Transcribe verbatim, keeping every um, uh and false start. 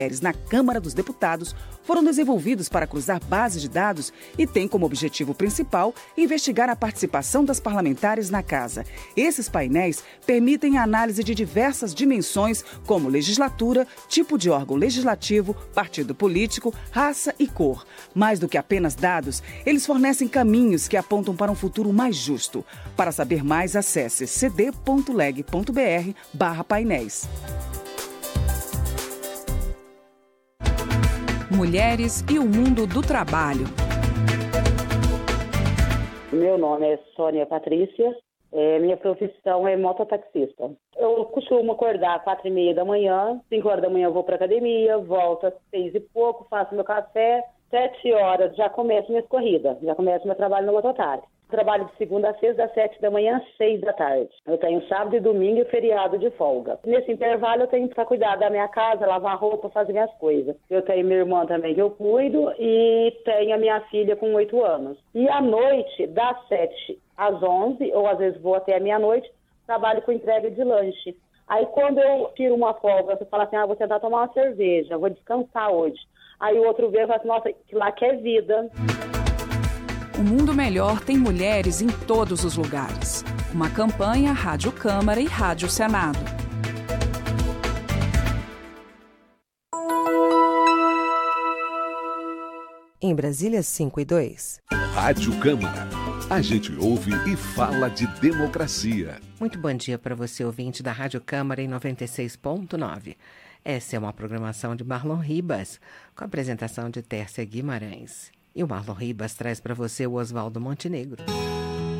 na Câmara dos Deputados foram desenvolvidos para cruzar bases de dados e têm como objetivo principal investigar a participação das parlamentares na Casa. Esses painéis permitem a análise de diversas dimensões, como legislatura, tipo de órgão legislativo, partido político, raça e cor. Mais do que apenas dados, eles fornecem caminhos que apontam para um futuro mais justo. Para saber mais, acesse cd.leg.br barra painéis. Mulheres e o mundo do trabalho. Meu nome é Sônia Patrícia, é, minha profissão é mototaxista. Eu costumo acordar às quatro e meia da manhã, cinco horas da manhã eu vou para academia, volto às seis e pouco, faço meu café, sete horas já começo minhas corridas, já começo meu trabalho no Lototário. Trabalho de segunda a sexta, das sete da manhã às seis da tarde. Eu tenho sábado e domingo e feriado de folga. Nesse intervalo eu tenho que cuidar da minha casa, lavar roupa, fazer minhas coisas. Eu tenho minha irmã também que eu cuido e tenho a minha filha com oito anos. E à noite, das sete às onze, ou às vezes vou até a meia-noite, trabalho com entrega de lanche. Aí quando eu tiro uma folga, você fala assim, ah, vou tentar tomar uma cerveja, vou descansar hoje. Aí o outro vê e fala assim, nossa, que lá que é vida. O Mundo Melhor tem mulheres em todos os lugares. Uma campanha Rádio Câmara e Rádio Senado. Em Brasília, cinco e dois. Rádio Câmara. A gente ouve e fala de democracia. Muito bom dia para você, ouvinte da Rádio Câmara em noventa e seis ponto nove. Essa é uma programação de Marlon Ribas, com a apresentação de Tércia Guimarães. E o Marlon Ribas traz para você o Oswaldo Montenegro.